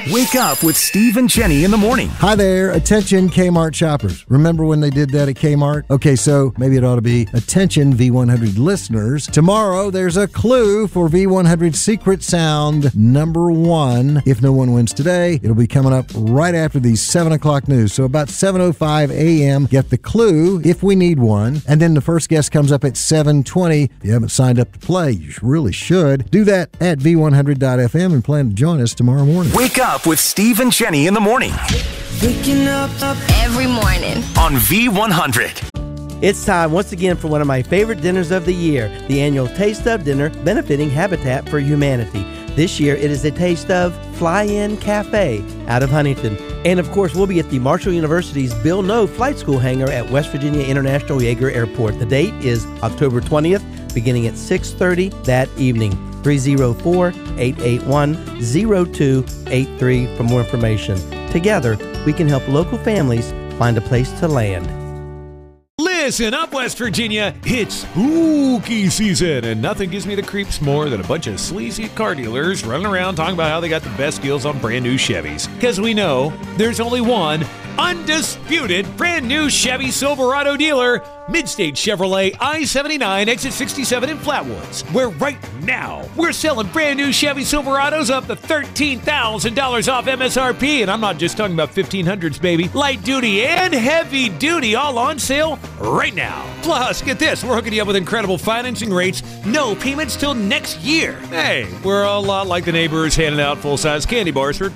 Wake up with Steve and Jenny in the morning. Hi there. Attention Kmart shoppers. Remember when they did that at Kmart? Okay, so maybe it ought to be attention V100 listeners. Tomorrow there's a clue for V100 Secret Sound number 1. If no one wins today, it'll be coming up right after the 7 o'clock news. So about 7:05 a.m., get the clue if we need one. And then the first guest comes up at 7:20. If you haven't signed up to play, you really should. Do that at V100.fm and plan to join us tomorrow morning. Wake up with Steve and Jenny in the morning. Waking up every morning On V100. It's time once again for one of my favorite dinners of the year, the annual Taste of Dinner benefiting Habitat for Humanity. This year it is a Taste of Fly-In Cafe out of Huntington. And of course we'll be at the Marshall University's Bill Noe Flight School hangar at West Virginia International Yeager Airport. The date is October 20th, beginning at 6:30 that evening. 304-881-0283 for more information. Together, we can help local families find a place to land. Listen up, West Virginia. It's spooky season, and nothing gives me the creeps more than a bunch of sleazy car dealers running around talking about how they got the best deals on brand new Chevys. Because we know there's only one undisputed brand new Chevy Silverado dealer, Midstate Chevrolet I-79 exit 67 in Flatwoods, where right now we're selling brand new Chevy Silverados up to $13,000 off MSRP, and I'm not just talking about 1500s, baby. Light duty and heavy duty all on sale right now. Plus, get this, we're hooking you up with incredible financing rates, no payments till next year. Hey, we're a lot like the neighbors handing out full-size candy bars for